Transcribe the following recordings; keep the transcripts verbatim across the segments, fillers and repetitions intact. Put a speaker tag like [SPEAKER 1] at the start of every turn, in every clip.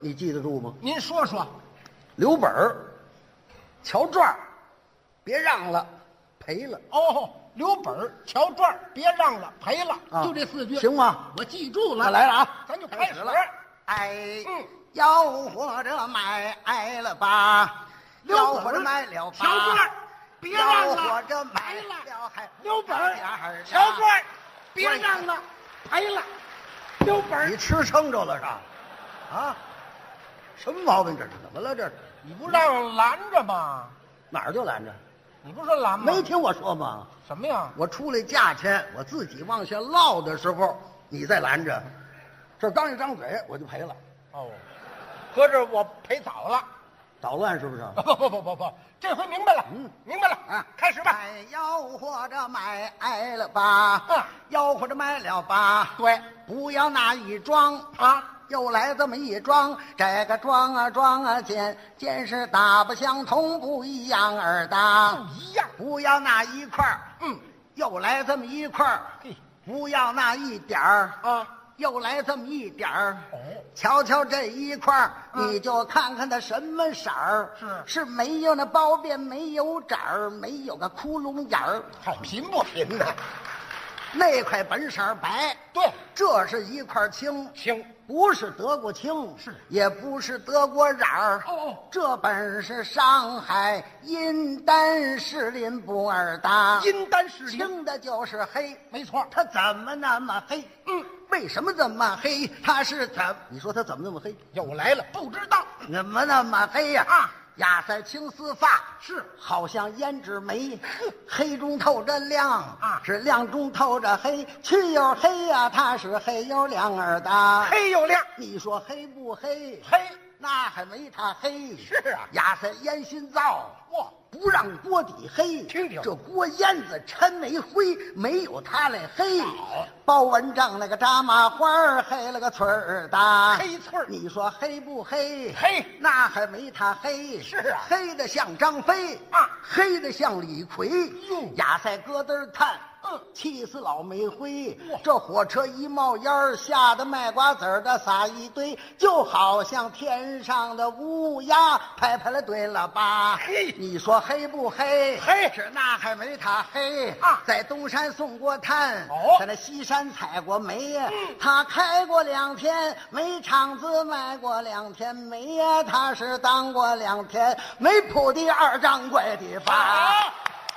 [SPEAKER 1] 你记得住吗？
[SPEAKER 2] 您说说。
[SPEAKER 1] 刘本儿，乔传，别让了，赔了。
[SPEAKER 2] 哦，刘本儿、乔传，别让了，赔了，
[SPEAKER 1] 啊
[SPEAKER 2] 就这四句，
[SPEAKER 1] 行吗？
[SPEAKER 2] 我记住了。
[SPEAKER 1] 那来了啊，
[SPEAKER 2] 咱就开始了。
[SPEAKER 1] 哎，
[SPEAKER 2] 嗯，
[SPEAKER 1] 吆喝着买哎了吧，吆喝着买了吧，
[SPEAKER 2] 乔传，别让了，
[SPEAKER 1] 吆喝着买
[SPEAKER 2] 赔了，
[SPEAKER 1] 了还
[SPEAKER 2] 刘本儿、乔传，别让了，赔了，刘本儿。
[SPEAKER 1] 你吃撑着了是吧？啊，什么毛病这是？怎么了这是？
[SPEAKER 2] 你不让拦着吗？
[SPEAKER 1] 哪儿就拦着？
[SPEAKER 2] 你不说拦吗？
[SPEAKER 1] 没听我说吗？
[SPEAKER 2] 什么呀？
[SPEAKER 1] 我出来价钱，我自己往下落的时候，你再拦着，这刚一张嘴我就赔了。
[SPEAKER 2] 哦，合着我赔早了。
[SPEAKER 1] 捣乱是不是？
[SPEAKER 2] 不不不不不，这回明白了，
[SPEAKER 1] 嗯，
[SPEAKER 2] 明白了
[SPEAKER 1] 啊，
[SPEAKER 2] 开始吧。
[SPEAKER 1] 哎，吆喝着买哎了吧，
[SPEAKER 2] 嗯，
[SPEAKER 1] 吆喝着买了吧，
[SPEAKER 2] 对，
[SPEAKER 1] 不要那一装
[SPEAKER 2] 啊，
[SPEAKER 1] 又来这么一装，这个装啊装啊见见是大不相同，不一样儿的，
[SPEAKER 2] 不一样。
[SPEAKER 1] 不要那一块儿，
[SPEAKER 2] 嗯，
[SPEAKER 1] 又来这么一块儿，
[SPEAKER 2] 嘿，
[SPEAKER 1] 不要那一点儿
[SPEAKER 2] 啊，
[SPEAKER 1] 又来这么一点儿。
[SPEAKER 2] 哦，
[SPEAKER 1] 瞧瞧这一块儿，
[SPEAKER 2] 嗯
[SPEAKER 1] 你就看看它什么色儿？
[SPEAKER 2] 是
[SPEAKER 1] 是没有那包边，没有褶儿，没有个窟窿眼儿。
[SPEAKER 2] 还贫不贫呢？
[SPEAKER 1] 那块本色儿白，
[SPEAKER 2] 对，
[SPEAKER 1] 这是一块青，
[SPEAKER 2] 行，
[SPEAKER 1] 不是德国青，
[SPEAKER 2] 是
[SPEAKER 1] 也不是德国染儿。
[SPEAKER 2] 哦哦，
[SPEAKER 1] 这本是上海阴丹士林布尔达，
[SPEAKER 2] 阴丹士林，
[SPEAKER 1] 青的就是黑，
[SPEAKER 2] 没错。
[SPEAKER 1] 它怎么那么黑？
[SPEAKER 2] 嗯，
[SPEAKER 1] 为什么这么黑？它是怎？你说它怎么那么黑？
[SPEAKER 2] 又来了，不知道
[SPEAKER 1] 怎么那么黑呀？
[SPEAKER 2] 啊，
[SPEAKER 1] 压塞青丝发，
[SPEAKER 2] 是
[SPEAKER 1] 好像胭脂眉，黑中透着亮
[SPEAKER 2] 啊
[SPEAKER 1] 是亮中透着黑，去又黑呀、它是黑又亮儿的。
[SPEAKER 2] 黑又亮，
[SPEAKER 1] 你说黑不黑？
[SPEAKER 2] 黑
[SPEAKER 1] 那还没它黑。
[SPEAKER 2] 是啊，
[SPEAKER 1] 压塞烟熏灶，
[SPEAKER 2] 哇，
[SPEAKER 1] 不让锅底黑。
[SPEAKER 2] 听听
[SPEAKER 1] 这锅烟子抻煤灰，没有它来黑。
[SPEAKER 2] 好，
[SPEAKER 1] 包文正那个扎麻花儿黑了个翠儿的，
[SPEAKER 2] 黑翠儿
[SPEAKER 1] 你说黑不黑？
[SPEAKER 2] 黑
[SPEAKER 1] 那还没他黑。
[SPEAKER 2] 是啊
[SPEAKER 1] 黑的像张飞
[SPEAKER 2] 啊，
[SPEAKER 1] 黑的像李逵。
[SPEAKER 2] 哟
[SPEAKER 1] 压塞咯噔炭，
[SPEAKER 2] 嗯，
[SPEAKER 1] 气死老煤灰
[SPEAKER 2] 哇。
[SPEAKER 1] 这火车一冒烟儿，吓得卖瓜子儿的撒一堆，就好像天上的乌鸦拍拍了对了吧？
[SPEAKER 2] 嘿
[SPEAKER 1] 你说黑不黑？
[SPEAKER 2] 黑
[SPEAKER 1] 是那还没他黑
[SPEAKER 2] 啊
[SPEAKER 1] 在东山送过炭，
[SPEAKER 2] 哦
[SPEAKER 1] 在那西山采过煤呀。
[SPEAKER 2] 嗯
[SPEAKER 1] 他开过两天煤厂子，卖过两天煤呀。他是当过两天煤铺的二掌柜的吧？
[SPEAKER 2] 好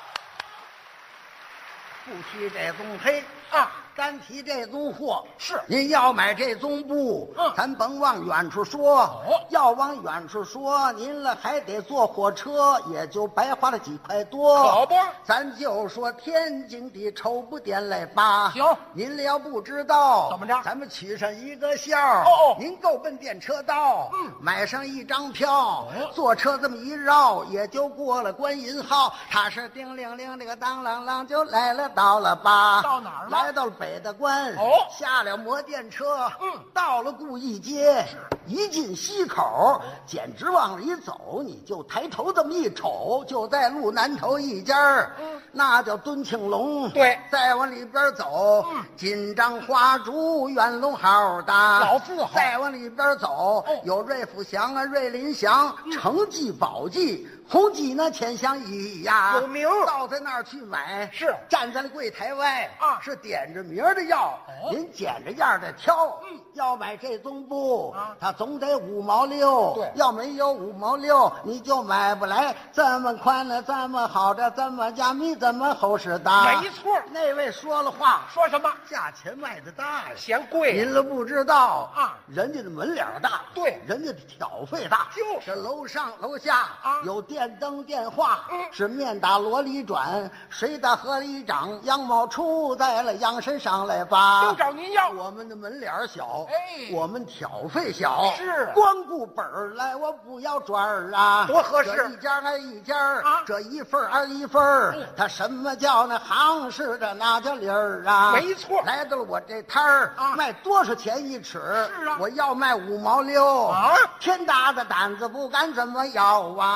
[SPEAKER 1] 不提这宗黑
[SPEAKER 2] 啊，
[SPEAKER 1] 单提这宗货。
[SPEAKER 2] 是
[SPEAKER 1] 您要买这宗布，
[SPEAKER 2] 嗯
[SPEAKER 1] 咱甭往远处说。
[SPEAKER 2] 哦
[SPEAKER 1] 要往远处说，您了还得坐火车，也就白花了几块多。
[SPEAKER 2] 可不
[SPEAKER 1] 咱就说天津的绸布店来吧。
[SPEAKER 2] 行
[SPEAKER 1] 您了要不知道
[SPEAKER 2] 怎么着
[SPEAKER 1] 咱们取上一个笑。
[SPEAKER 2] 哦哦
[SPEAKER 1] 您够奔电车道，
[SPEAKER 2] 嗯
[SPEAKER 1] 买上一张票，
[SPEAKER 2] 哦
[SPEAKER 1] 坐车这么一绕，也就过了观音号。他是叮铃铃，这个当啷啷就来了，到了吧？
[SPEAKER 2] 到哪儿了
[SPEAKER 1] 来到了北大关。
[SPEAKER 2] 哦
[SPEAKER 1] 下了摩电车，
[SPEAKER 2] 嗯
[SPEAKER 1] 到了顾义街，一进西口，简直往里走，你就抬头这么一瞅，就在路南头一家儿，
[SPEAKER 2] 嗯
[SPEAKER 1] 那叫敦庆隆。
[SPEAKER 2] 对
[SPEAKER 1] 再往里边走，
[SPEAKER 2] 嗯
[SPEAKER 1] 金章花烛元龙号的
[SPEAKER 2] 老字号
[SPEAKER 1] 再往里边走，
[SPEAKER 2] 哦
[SPEAKER 1] 有瑞福祥啊、瑞林祥、成记、宝记。红记呢，钱香一呀，
[SPEAKER 2] 有名
[SPEAKER 1] 到在那儿去买，
[SPEAKER 2] 是
[SPEAKER 1] 站在了柜台外
[SPEAKER 2] 啊
[SPEAKER 1] 是点着名儿的要，
[SPEAKER 2] 哦
[SPEAKER 1] 您捡着样儿的挑。
[SPEAKER 2] 嗯
[SPEAKER 1] 要买这宗布，
[SPEAKER 2] 啊
[SPEAKER 1] 它总得五毛六。
[SPEAKER 2] 对
[SPEAKER 1] 要没有五毛六，你就买不来。这么宽的，这么好的，这么加密，这么厚实的。
[SPEAKER 2] 没错
[SPEAKER 1] 那位说了话，
[SPEAKER 2] 说什么？
[SPEAKER 1] 价钱卖的大呀。
[SPEAKER 2] 嫌贵
[SPEAKER 1] 您了不知道
[SPEAKER 2] 啊
[SPEAKER 1] 人家的门脸儿大，
[SPEAKER 2] 对
[SPEAKER 1] 人家的挑费大，
[SPEAKER 2] 就是
[SPEAKER 1] 这楼上楼下
[SPEAKER 2] 啊
[SPEAKER 1] 有电灯电话，
[SPEAKER 2] 嗯
[SPEAKER 1] 是面打箩里转，水打河里长，羊毛出在了羊身上来吧？
[SPEAKER 2] 就找您要。
[SPEAKER 1] 我们的门脸儿小，
[SPEAKER 2] 哎
[SPEAKER 1] 我们挑费小，
[SPEAKER 2] 是
[SPEAKER 1] 光顾本儿来，我不要转儿啊，
[SPEAKER 2] 多合适
[SPEAKER 1] 这一家挨一家儿
[SPEAKER 2] 啊
[SPEAKER 1] 这一份儿挨一份儿
[SPEAKER 2] 嗯
[SPEAKER 1] 他什么叫那行市的那叫理儿啊？
[SPEAKER 2] 没错
[SPEAKER 1] 来到了我这摊儿
[SPEAKER 2] 啊
[SPEAKER 1] 卖多少钱一尺？
[SPEAKER 2] 是啊
[SPEAKER 1] 我要卖五毛六
[SPEAKER 2] 啊
[SPEAKER 1] 天大的胆子不敢怎么要啊！
[SPEAKER 2] 我说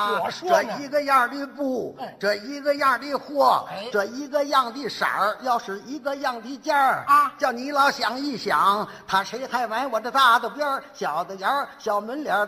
[SPEAKER 1] 这一个样的布，这一个样的货，这一个样的色儿，要是一个样的价儿
[SPEAKER 2] 啊，
[SPEAKER 1] 叫你老想一想，他谁还买我这大的边儿、小的沿儿、小门脸儿？